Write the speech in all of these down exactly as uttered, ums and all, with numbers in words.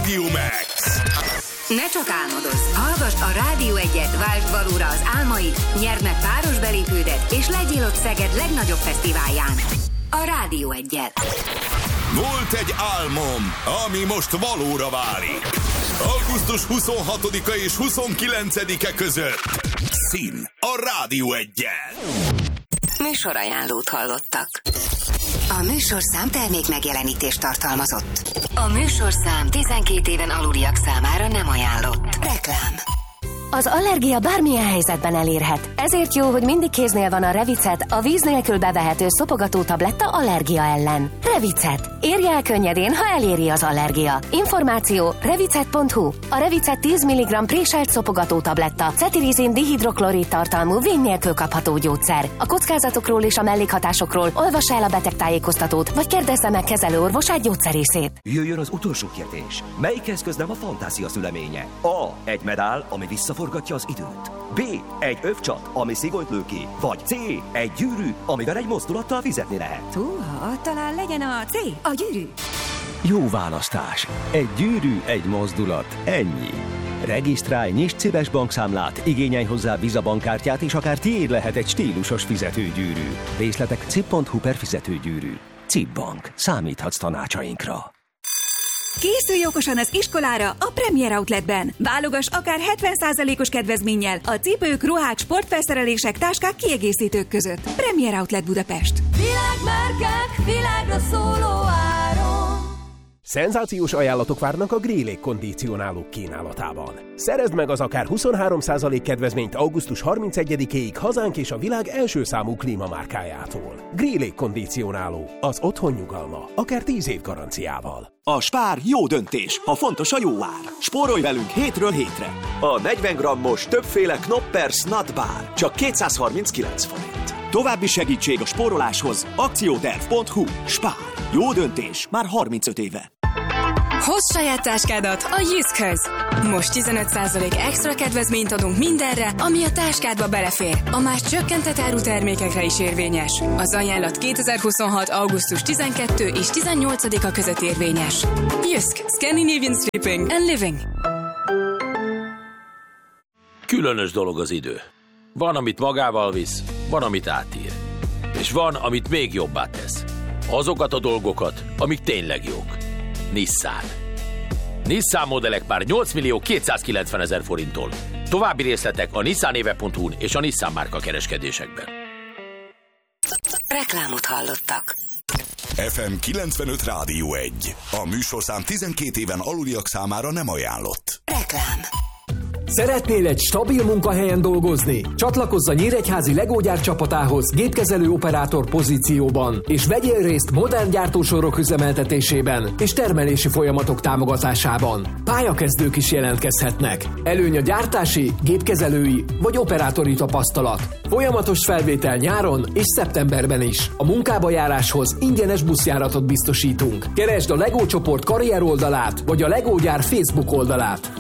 Studio Max. Ne csak álmodozz, hallgassd a Rádió egyet, váltsd valóra az álmaid, nyerd meg páros belépődet, és legyél ott Szeged legnagyobb fesztiválján. A Rádió egyet. Volt egy álmom, ami most valóra válik. augusztus huszonhatodika és huszonkilencedike között. Szín a Rádió egyen. Műsorajánlót hallottak. A műsorszám termék megjelenítést tartalmazott. A műsorszám tizenkét éven aluliak számára nem ajánlott. Reklám. Az allergia bármilyen helyzetben elérhet. Ezért jó, hogy mindig kéznél van a Revicet, a víz nélkül bevehető szopogató tabletta allergia ellen. Revicet. Érje el könnyedén, ha eléri az allergia. Információ revicet pont hu. A Revicet tíz milligramm préselt szopogató tabletta, cetirizin dihidroklorid tartalmú vény nélkül kapható gyógyszer. A kockázatokról és a mellékhatásokról olvassa el a betegtájékoztatót, vagy kérdezze meg kezelőorvosát, gyógyszerészét. Jöjjön az utolsó kérdés. Melyik eszköz nem a fantázia szüleménye? A. Egy medál, ami visszaforgatja az időt. B. Egy övcsat, ami szigonyt lő ki. Vagy C. Egy gyűrű, amivel egy mozdulattal fizetni lehet. Húha, talán legyen a C. A gyűrű. Jó választás. Egy gyűrű, egy mozdulat. Ennyi. Regisztrálj, nyisd szíves bankszámlát, igényelj hozzá Visa bankkártyát, és akár tiéd lehet egy stílusos fizetőgyűrű. Részletek cip pont hu per fizetőgyűrű. Cip Bank. Számíthatsz tanácsainkra. Készülj okosan az iskolára a Premier Outletben. Válogass akár hetven százalékos kedvezménnyel a cipők, ruhák, sportfelszerelések, táskák, kiegészítők között. Premier Outlet Budapest. Világmárkák, világra szóló áron. Szenzációs ajánlatok várnak a Grey kondicionálók kínálatában. Szerezd meg az akár huszonhárom százalék kedvezményt augusztus harmincegyedikéig hazánk és a világ első számú klímamárkájától. Grey kondicionáló, az otthon nyugalma, akár tíz év garanciával. A Spár jó döntés, ha fontos a jó ár. Spórolj velünk hétről hétre. A negyven grammos többféle Knoppers Nut Bar csak kétszázharminckilenc forint. További segítség a spóroláshoz akcióterv pont hu. Spár. Jó döntés már harmincöt éve. Hozd saját táskádat a Jyszkhöz! Most tizenöt százalék extra kedvezményt adunk mindenre, ami a táskádba belefér. A más csökkentett áru termékekre is érvényes. Az ajánlat kétezer-huszonhat. augusztus tizenkettedike és tizennyolcadika között érvényes. Jysk, Scandinavian Shipping and Living. Különös dolog az idő. Van, amit magával visz, van, amit átír. És van, amit még jobbá tesz. Azokat a dolgokat, amik tényleg jók. Nissan. Nissan modellek már nyolc millió kétszázkilencvenezer forinttól. További részletek a nissanéve pont hu-n és a Nissan márka kereskedésekben. Reklámot hallottak. ef em kilencvenöt Rádió egy. A műsorszám tizenkét éven aluliak számára nem ajánlott. Reklám. Szeretnél egy stabil munkahelyen dolgozni? Csatlakozz a Nyíregyházi Legógyár csapatához gépkezelő operátor pozícióban, és vegyél részt modern gyártósorok üzemeltetésében és termelési folyamatok támogatásában. Pályakezdők is jelentkezhetnek. Előny a gyártási, gépkezelői vagy operátori tapasztalat. Folyamatos felvétel nyáron és szeptemberben is. A munkába járáshoz ingyenes buszjáratot biztosítunk. Keresd a Legó csoport karrier oldalát vagy a Legógyár Facebook oldalát.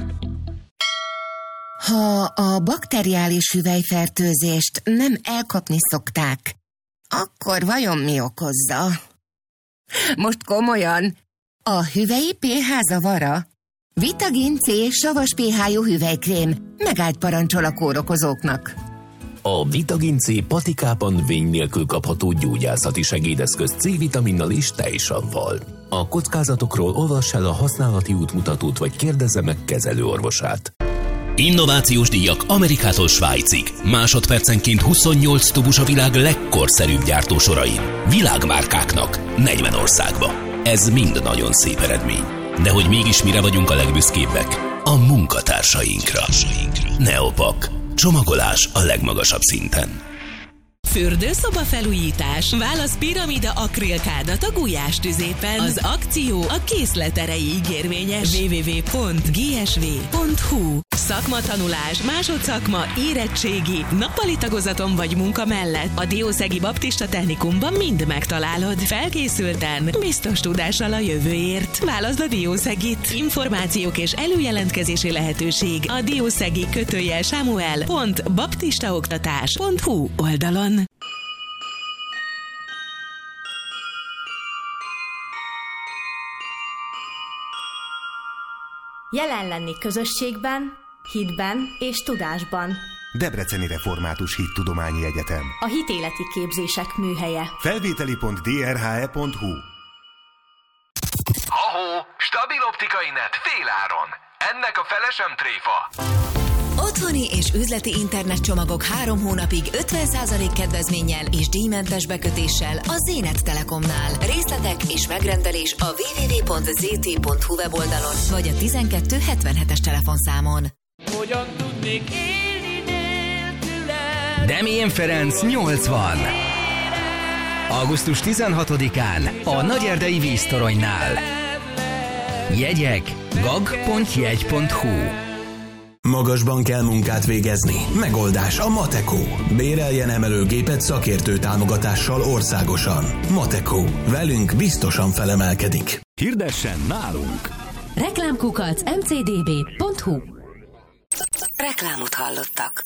Ha a bakteriális hüvelyfertőzést nem elkapni szokták, akkor vajon mi okozza? Most komolyan, a hüvelyi pé há zavara? Vitagin C savas pé há-jú hüvelykrém megállt parancsol a kórokozóknak. A Vitagin C patikában vény nélkül kapható gyógyászati segédeszköz C-vitaminnal és tejsavval. A kockázatokról olvass el a használati útmutatót, vagy kérdezze meg kezelőorvosát. Innovációs díjak Amerikától Svájcig. Másodpercenként huszonnyolc tubus a világ legkorszerűbb gyártósorain. Világmárkáknak, negyven országba. Ez mind nagyon szép eredmény. De hogy mégis mire vagyunk a legbüszkébbek? A munkatársainkra. Neopak. Csomagolás a legmagasabb szinten. Fürdőszoba felújítás. Válasz Piramida akrilkádat a Gulyás tüzépen. Az akció a készlet erejéig érvényes. double-u double-u double-u pont g s v pont h u. Szakmatanulás, másodszakma, érettségi, nappali tagozaton vagy munka mellett. A Diószegi Baptista Technikumban mind megtalálod. Felkészülten, biztos tudással a jövőért. Válaszd a Diószegit. Információk és előjelentkezési lehetőség a diószegi kötőjel samuel pont baptistaoktatás pont h u oldalon. Jelen lenni közösségben, hitben és tudásban. Debreceni Református Hittudományi Egyetem. A hitéleti képzések műhelye. Felvételi pont d r h e pont h u. Ha-hó, stabil optikai net féláron. Ennek a fele sem tréfa. Otthoni és üzleti internetcsomagok három hónapig ötven százalék kedvezménnyel és díjmentes bekötéssel a Zénet Telekomnál. Részletek és megrendelés a double-u double-u double-u pont z t pont h u weboldalon vagy a tizenkettő hetvenhetes telefonszámon. Hogyan tudnék élni nélküled? Demjén Ferenc nyolcvan. augusztus tizenhatodikán a Nagyerdei víztoronynál. Jegyek gag pont jegy pont h u. Magasban kell munkát végezni. Megoldás a Mateco. Béreljen emelőgépet szakértő támogatással országosan. Mateco. Velünk biztosan felemelkedik. Hirdessen nálunk! Reklámkukac em cé dé bé pont h u. Reklámot hallottak.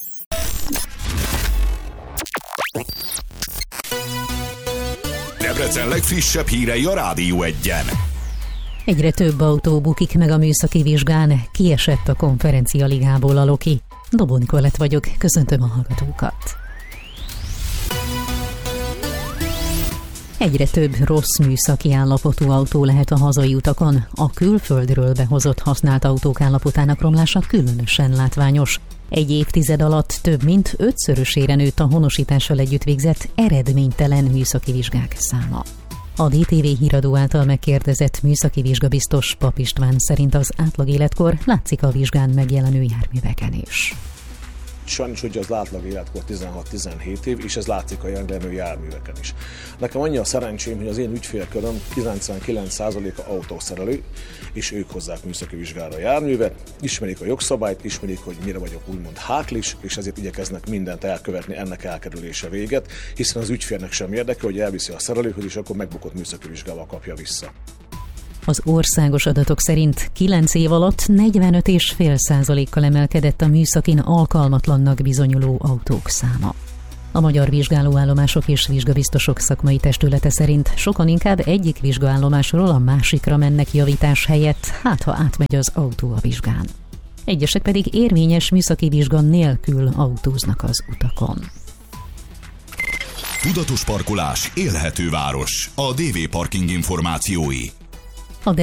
Debrecen legfrissebb hírei a Rádió Egyen. Egyre több autó bukik meg a műszaki vizsgán, kiesett a konferencialigából a Loki. Dobó Nikolett vagyok, köszöntöm a hallgatókat. Egyre több rossz műszaki állapotú autó lehet a hazai utakon. A külföldről behozott használt autók állapotának romlása különösen látványos. Egy évtized alatt több mint ötszörösére nőtt a honosítással együtt végzett eredménytelen műszaki vizsgák száma. A dé té vé híradó által megkérdezett műszaki vizsgabiztos Pap István szerint az átlag életkor látszik a vizsgán megjelenő járműveken is. Sajnos ugye az átlag életkor tizenhat-tizenhét év, és ez látszik a jelenlő járműveken is. Nekem annyi a szerencsém, hogy az én ügyfélköröm kilencvenkilenc százaléka autószerelő, és ők hozzák műszaki vizsgára a járművet, ismerik a jogszabályt, ismerik, hogy mire vagyok úgymond háklis, és ezért igyekeznek mindent elkövetni ennek elkerülése véget, hiszen az ügyfélnek sem érdekel, hogy elviszi a szerelőhöz, és akkor megbukott műszaki vizsgával kapja vissza. Az országos adatok szerint kilenc év alatt negyvenöt egész öt százalékkal emelkedett a műszakin alkalmatlannak bizonyuló autók száma. A Magyar Vizsgálóállomások és Vizsgabiztosok Szakmai Testülete szerint sokan inkább egyik vizsgaállomásról a másikra mennek javítás helyett, hát ha átmegy az autó a vizsgán. Egyesek pedig érvényes műszaki vizsga nélkül autóznak az utakon. Tudatos parkolás, élhető város. A dé vé Parking információi.